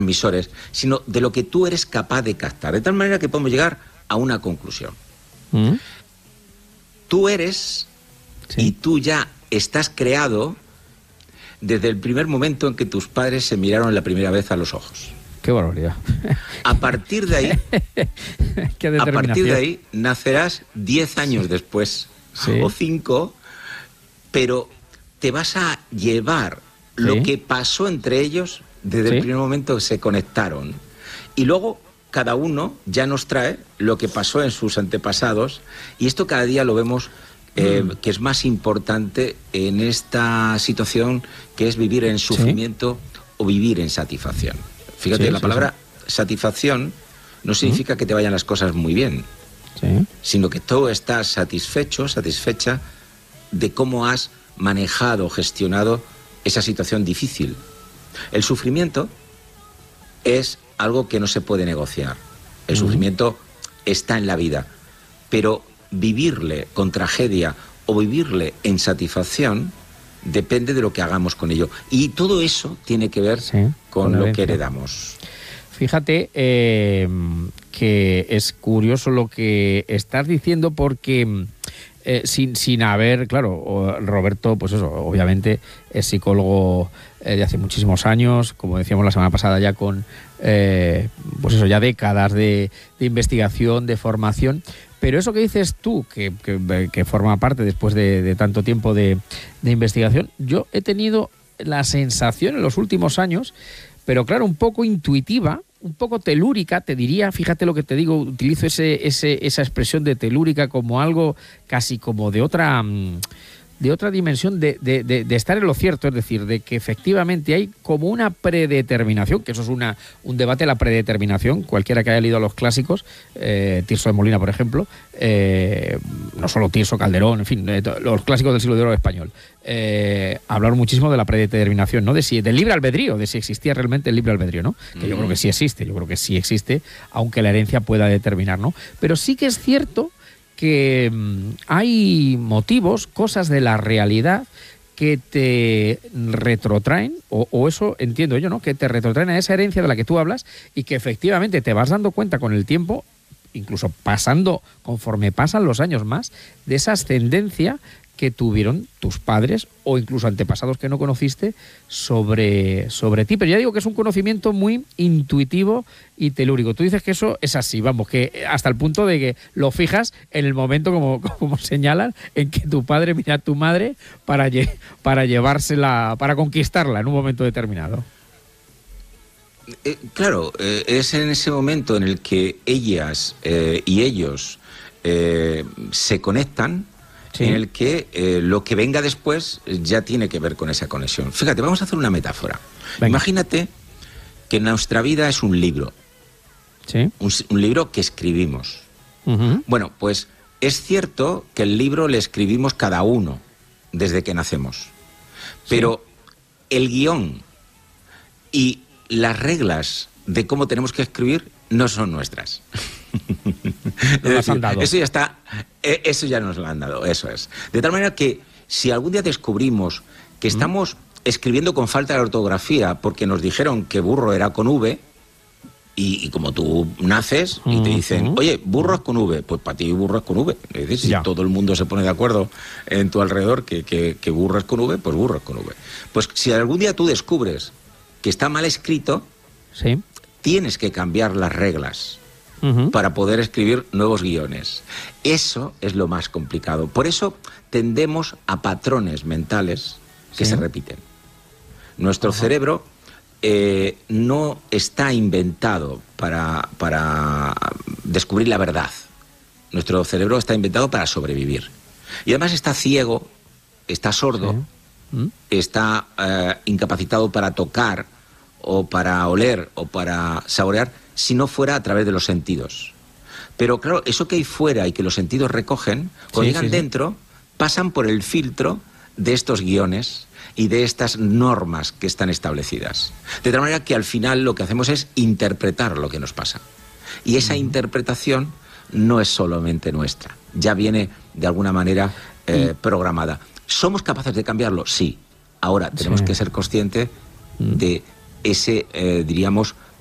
emisores, sino de lo que tú eres capaz de captar. De tal manera que podemos llegar a una conclusión. Tú eres y tú ya estás creado desde el primer momento en que tus padres se miraron la primera vez a los ojos. ¡Qué barbaridad! A partir de ahí, a partir de ahí nacerás 10 años después, o 5, pero te vas a llevar lo que pasó entre ellos desde el primer momento que se conectaron. Y luego cada uno ya nos trae lo que pasó en sus antepasados, y esto cada día lo vemos que es más importante en esta situación, que es vivir en sufrimiento o vivir en satisfacción. Fíjate, la palabra satisfacción no significa que te vayan las cosas muy bien, sino que tú estás satisfecho, satisfecha de cómo has manejado, gestionado esa situación difícil. El sufrimiento es algo que no se puede negociar. El sufrimiento está en la vida, pero vivirle con tragedia o vivirle en satisfacción depende de lo que hagamos con ello. Y todo eso tiene que ver con lo que heredamos. Fíjate que es curioso lo que estás diciendo, porque sin haber, claro, Roberto, pues eso, obviamente es psicólogo de hace muchísimos años, como decíamos la semana pasada, ya con pues eso, ya décadas de investigación, de formación. Pero eso que dices tú, que forma parte después de tanto tiempo de investigación, yo he tenido la sensación en los últimos años, pero claro, un poco intuitiva, un poco telúrica, te diría, fíjate lo que te digo, utilizo esa expresión de telúrica como algo casi como de otra dimensión, de estar en lo cierto, es decir, de que efectivamente hay como una predeterminación, que eso es un debate, la predeterminación. Cualquiera que haya leído a los clásicos, Tirso de Molina, por ejemplo, no solo Tirso, Calderón, en fin, los clásicos del siglo de oro español, hablaron muchísimo de la predeterminación, ¿no? Del libre albedrío, de si existía realmente el libre albedrío, ¿no? Que yo creo que sí existe, aunque la herencia pueda determinar, ¿no? Pero sí que es cierto que hay motivos, cosas de la realidad que te retrotraen, o eso entiendo yo, ¿no? Que te retrotraen a esa herencia de la que tú hablas, y que efectivamente te vas dando cuenta con el tiempo, incluso conforme pasan los años más, de esa ascendencia que tuvieron tus padres o incluso antepasados que no conociste sobre ti. Pero ya digo que es un conocimiento muy intuitivo y telúrico. Tú dices que eso es así, vamos, que hasta el punto de que lo fijas en el momento, como señalan, en que tu padre mira a tu madre para llevársela, para conquistarla en un momento determinado. Claro, es en ese momento en el que ellas y ellos se conectan, en el que lo que venga después ya tiene que ver con esa conexión. Fíjate, vamos a hacer una metáfora. Venga. Imagínate que nuestra vida es un libro. Un libro que escribimos. Bueno, pues es cierto que el libro le escribimos cada uno desde que nacemos. Pero el guión y las reglas de cómo tenemos que escribir no son nuestras. Eso ya está, eso ya nos lo han dado, eso es. De tal manera que si algún día descubrimos que estamos escribiendo con falta de ortografía porque nos dijeron que burro era con V, y como tú naces y te dicen, oye, burro es con V, pues para ti burro es con V. Es decir, si todo el mundo se pone de acuerdo en tu alrededor que burro es con V, pues burro es con V. Pues si algún día tú descubres que está mal escrito, tienes que cambiar las reglas para poder escribir nuevos guiones. Eso es lo más complicado. Por eso tendemos a patrones mentales que se repiten. Nuestro cerebro no está inventado para descubrir la verdad. Nuestro cerebro está inventado para sobrevivir. Y además está ciego, está sordo, está incapacitado para tocar, o para oler, o para saborear, si no fuera a través de los sentidos. Pero claro, eso que hay fuera y que los sentidos recogen, cuando llegan dentro, pasan por el filtro de estos guiones y de estas normas que están establecidas. De tal manera que al final lo que hacemos es interpretar lo que nos pasa. Y esa interpretación no es solamente nuestra, ya viene de alguna manera ¿Somos capaces de cambiarlo? Sí. Ahora tenemos que ser conscientes de ese, diríamos,